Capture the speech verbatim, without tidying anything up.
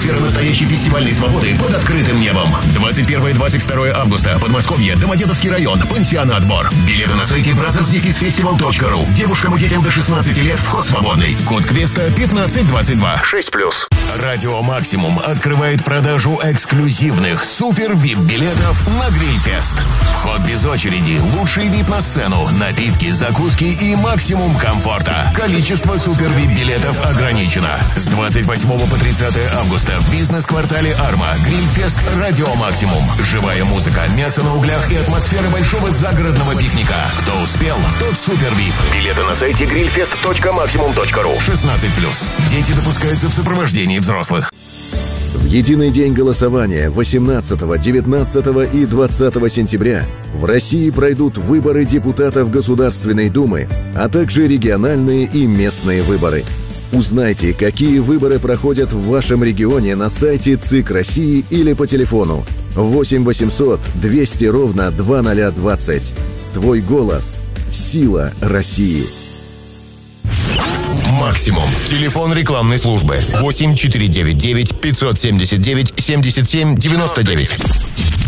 Атмосфера настоящей фестивальной свободы под открытым небом. двадцать первое — двадцать второе августа. Подмосковье, Домодедовский район, пансионат «Бор». Билеты на сайте бразерс дефис фестивал точка ру. Девушкам и детям до шестнадцати лет вход свободный. Код квеста пятнадцать двадцать два. шесть плюс. Радио «Максимум» открывает продажу эксклюзивных супер-вип-билетов на Грильфест. Вход без очереди, лучший вид на сцену, напитки, закуски и максимум комфорта. Количество супер-вип-билетов ограничено. С двадцать восьмого по тридцатое августа в бизнес-квартале «Арма» Грильфест «Радио Максимум». Живая музыка, мясо на углях и атмосфера большого загородного пикника. Кто успел, тот супер-вип. Билеты на сайте грильфест точка максимум точка ру. шестнадцать плюс. Дети допускаются в сопровождении взрослых. В единый день голосования восемнадцатого, девятнадцатого и двадцатого сентября в России пройдут выборы депутатов Государственной Думы, а также региональные и местные выборы. Узнайте, какие выборы проходят в вашем регионе на сайте ЦИК России или по телефону восемь восемьсот двести ровно двадцать двадцать. Твой голос – сила России. Максимум. Телефон рекламной службы восемь четыре девять девять пятьсот семьдесят девять семьдесят семь девяносто девять.